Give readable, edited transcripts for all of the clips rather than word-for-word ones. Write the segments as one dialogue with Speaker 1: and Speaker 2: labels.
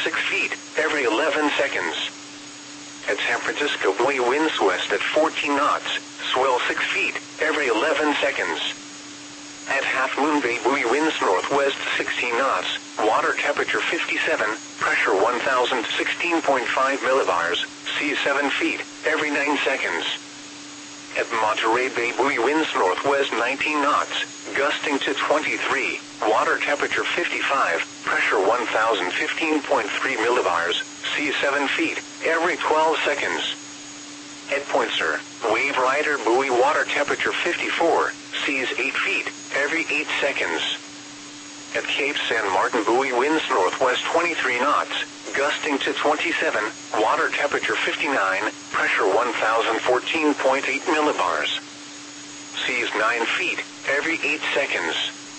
Speaker 1: 6 feet every 11 seconds. At San Francisco, buoy winds west at 14 knots, swell 6 feet every 11 seconds. At Half Moon Bay, buoy winds northwest 16 knots, water temperature 57, pressure 1016.5 millibars, sea 7 feet every 9 seconds. At Monterey Bay, buoy winds northwest 19 knots, gusting to 23, water temperature 55, pressure 1015.3 millibars, sea 7 feet every 12 seconds. At Point Sur, wave rider buoy water temperature 54, seas 8 feet every 8 seconds. At Cape San Martin, buoy winds northwest 23 knots, gusting to 27, water temperature 59, pressure 1014.8 millibars. Seas 9 feet every 8 seconds.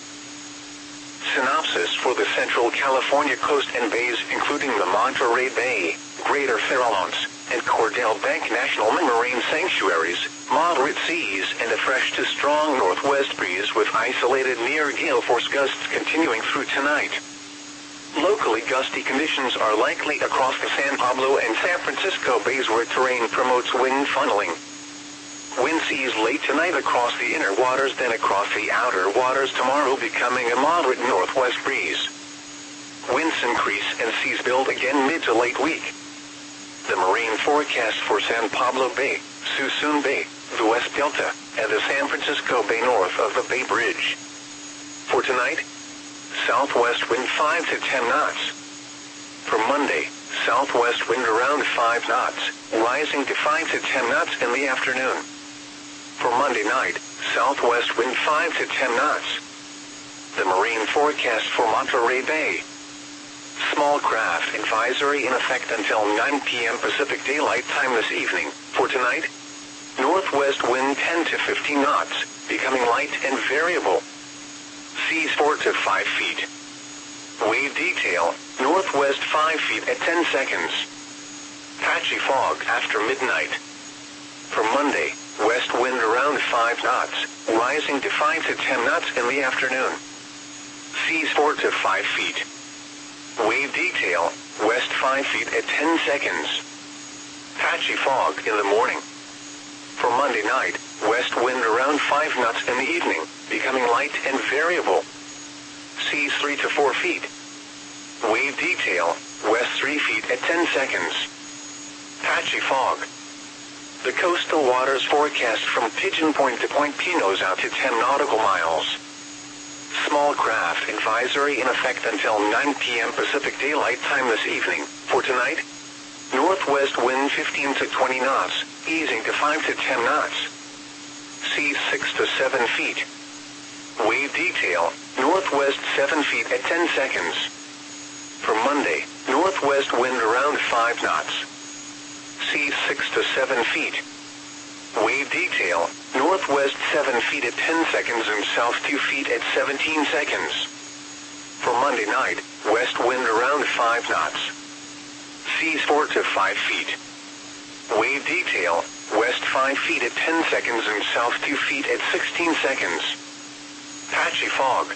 Speaker 1: Synopsis for the Central California coast and bays, including the Monterey Bay, Greater Farallones, and Cordell Bank National Marine Sanctuaries, moderate seas and a fresh to strong northwest breeze with isolated near gale force gusts continuing through tonight. Locally gusty conditions are likely across the San Pablo and San Francisco bays where terrain promotes wind funneling. Wind seas late tonight across the inner waters, then across the outer waters tomorrow, becoming a moderate northwest breeze. Winds increase and seas build again mid to late week. The marine forecast for San Pablo Bay, Suisun Bay, the West Delta, and the San Francisco Bay north of the Bay Bridge. For tonight, southwest wind 5 to 10 knots. For Monday, southwest wind around 5 knots, rising to 5 to 10 knots in the afternoon. For Monday night, southwest wind 5 to 10 knots. The marine forecast for Monterey Bay. Small craft advisory in effect until 9 p.m. Pacific Daylight Time this evening. For tonight, northwest wind 10 to 15 knots, becoming light and variable. Seas 4 to 5 feet. Wave detail, northwest 5 feet at 10 seconds. Patchy fog after midnight. For Monday, west wind around 5 knots, rising to 5 to 10 knots in the afternoon. Seas 4 to 5 feet. Wave detail, west 5 feet at 10 seconds. Patchy fog in the morning. For Monday night, west wind around 5 knots in the evening, becoming light and variable. Seas 3 to 4 feet. Wave detail, west 3 feet at 10 seconds. Patchy fog. The coastal waters forecast from Pigeon Point to Point Pinos out to 10 nautical miles. Small craft advisory in effect until 9 p.m. Pacific Daylight Time this evening. For tonight, northwest wind 15 to 20 knots, easing to 5 to 10 knots. Seas 6 to 7 feet. Wave detail, northwest 7 feet at 10 seconds. For Monday, northwest wind around 5 knots. Seas 6 to 7 feet. Wave detail, northwest 7 feet at 10 seconds and south 2 feet at 17 seconds. For Monday night, west wind around 5 knots. Seas 4 to 5 feet. Wave detail, west 5 feet at 10 seconds and south 2 feet at 16 seconds. Patchy fog.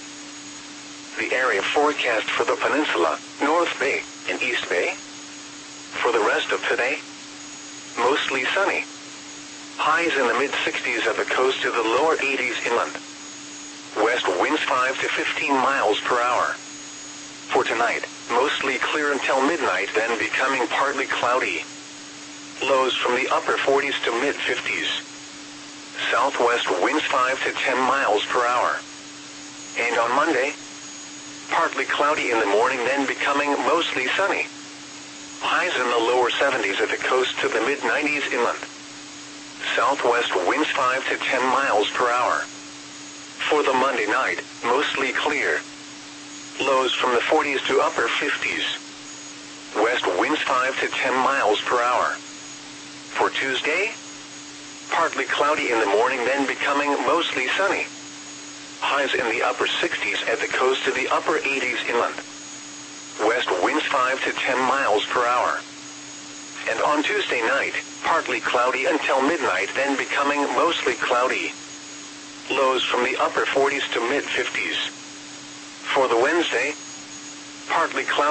Speaker 1: The area forecast for the peninsula, North Bay, and East Bay. For the rest of today, mostly sunny. Highs in the mid-60s at the coast to the lower 80s inland. West winds 5 to 15 miles per hour. For tonight, mostly clear until midnight, then becoming partly cloudy. Lows from the upper 40s to mid-50s. Southwest winds 5 to 10 miles per hour. And on Monday, partly cloudy in the morning, then becoming mostly sunny. Highs in the lower 70s at the coast to the mid-90s inland. Southwest winds 5 to 10 miles per hour. For the Monday night, mostly clear. Lows from the 40s to upper 50s. West winds 5 to 10 miles per hour. For Tuesday, partly cloudy in the morning, then becoming mostly sunny. Highs in the upper 60s at the coast to the upper 80s inland. West winds 5 to 10 miles per hour. And on Tuesday night, partly cloudy until midnight, then becoming mostly cloudy. Lows from the upper 40s to mid-50s. For the Wednesday, partly cloudy.